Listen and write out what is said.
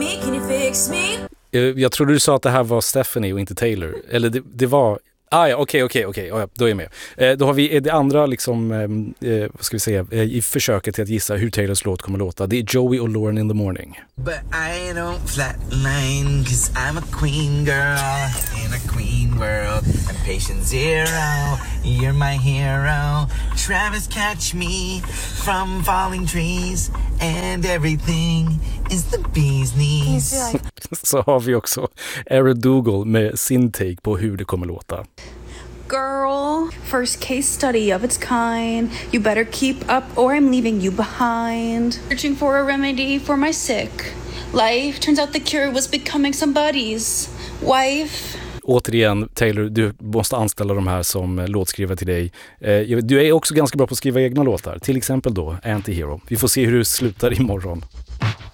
me? Can you fix me? Jag trodde du sa att det här var Stephanie och inte Taylor. Eller det var... ja, okej. Ja, då är jag med. Då har vi det andra liksom, vad ska vi säga, i försöket till att gissa hur Taylors låt kommer låta. Det är Joey och Lauren in the Morning. But I don't flatline, 'cause I'm a queen girl in a queen world. I'm patient zero, you're my hero. Travis, catch me from falling trees, and everything is the bee's knees. Så har vi också Aaron Dougal med sin take på hur det kommer låta. Girl, first case study of its kind. You better keep up or I'm leaving you behind. Searching for a remedy for my sick life. Turns out the cure was becoming somebody's wife. Återigen, Taylor, du måste anställa de här som låtskrivare till dig. Du är också ganska bra på att skriva egna låtar. Till exempel då Anti-Hero. Vi får se hur det slutar imorgon.